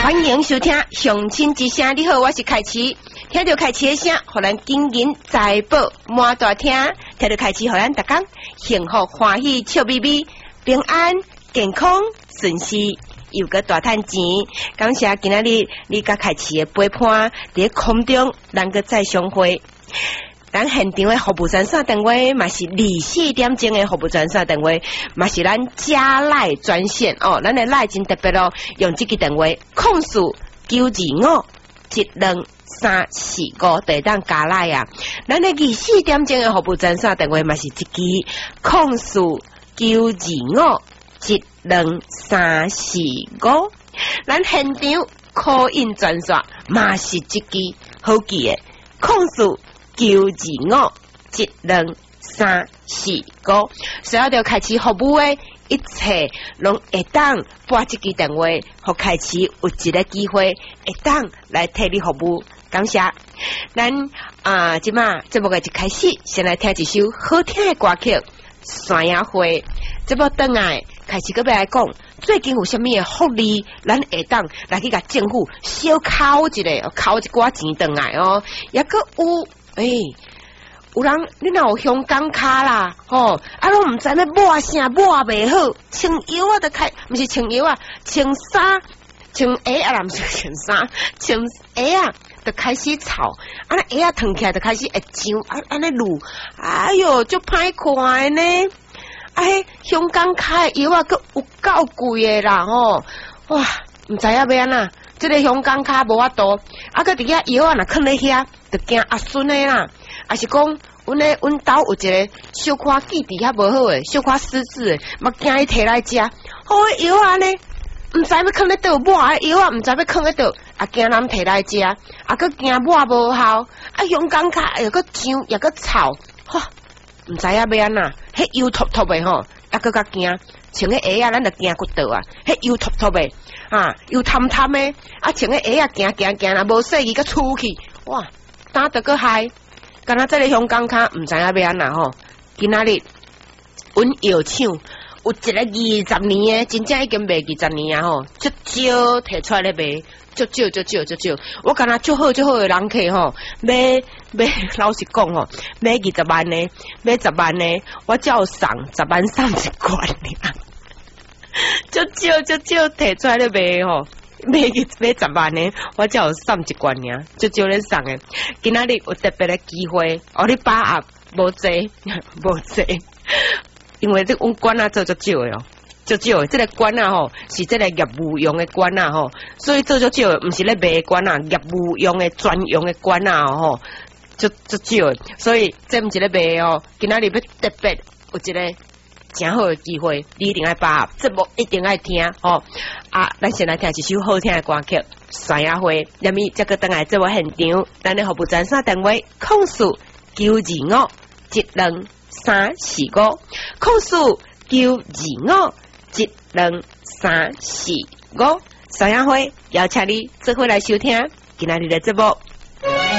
欢迎收听《相亲之声》。你好，我是凯琪。听到凯琪的声，互咱金银财宝满大厅。听到凯琪，互咱大家幸福欢喜笑眯眯，平安健康顺遂，又个大赚钱。感谢今仔日你甲凯琪的陪伴，伫空中咱个再相会。咱现场的服务专线电话嘛是24点钟的服务专线电话，嘛是咱加赖专线哦。咱的赖真特别咯，用这个电话控诉925123445就当加赖啊。咱的24点钟的服务专线电话嘛是这个控诉925123445。咱现场call in专线嘛是这个好记的控诉925123445，所有要开始服务的一切拢会当拨这个电话，互开始有一个机会会当来替你服务。感谢咱即马节目的一开始，先来听一首好听的歌曲《山野花》。节目等来开始个要来讲，最近有啥物的福利，咱会当来去甲政府小扣一个，扣一寡钱等来哦，也个有。有人你若有香港卡啦，拢毋知要抹啥抹袂好，穿药啊，就开，毋是穿药啊，穿衫，穿鞋啊，毋是穿衫，穿鞋啊，就开始臭，那鞋啊烫起来就开始会痒，安尼撸，哎哟，足歹看的呢。香港卡的药啊，佫有够贵的啦，哇，毋知影要安那，这个香港卡无法度，佫伫遐药啊，若囥咧遐。就惊阿孙的啦，还是讲阮兜有一个小可记伫遐无好诶，小可失智诶，嘛惊伊摕来食，好诶药啊呢，毋知要囥咧倒抹诶药啊，毋知要囥咧倒，惊人摕来食，佫惊抹无效，香港卡又佫痒又佫臭，毋知影要安那，迄油凸凸诶吼，佫较惊，穿个鞋啊，咱就惊骨倒啊，迄油凸凸诶，油贪贪诶，穿个鞋啊，行，若无细伊佫出去，哇！打得个嗨，敢若这个香港卡毋知影要安那吼。今仔日阮药厂有一个20年的，真正已经卖20年啊吼，足少摕出来咧卖，足少。我敢若足好的人客吼，买老实讲吼，买20万呢，买10万呢，我才有送10万送一罐尔，足少摕出来咧卖吼。买10万呢，我才有送一罐尔，足少咧送诶。今仔日有特别的机会，你把握无济，因为这阮管做足少诶哦，足少。这个管吼是这个业务用诶管吼，所以做足少，毋是咧卖管业务用诶专用诶管吼，足少诶。所以这毋是咧卖哦，今仔日要特别有一个。真好的机会，你一定要把握，节目一定要听哦。咱先来听一首好听的歌曲《山野花》，然后再个等来节目现场，咱的服务专线电话控诉925123445，控诉925123445。山野花邀请你做伙来收听今仔日的节目。